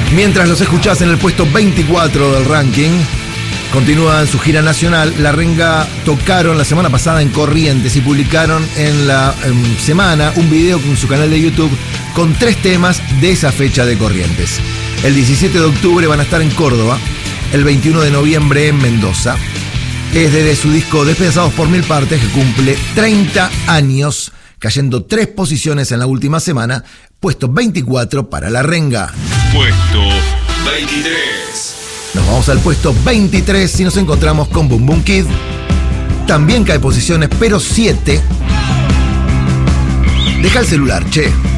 Mientras los escuchás en el puesto 24 del ranking, continúan su gira nacional. La Renga tocaron la semana pasada en Corrientes y publicaron en la semana un video con su canal de YouTube con 3 temas de esa fecha de Corrientes. El 17 de octubre van a estar en Córdoba, el 21 de noviembre en Mendoza. Es desde su disco Despedazados por Mil Partes, que cumple 30 años, cayendo 3 posiciones en la última semana, puesto 24 para La Renga. Puesto 23. Nos vamos al puesto 23 y nos encontramos con Boom Boom Kid. También cae posiciones, pero 7. Deja el celular, che.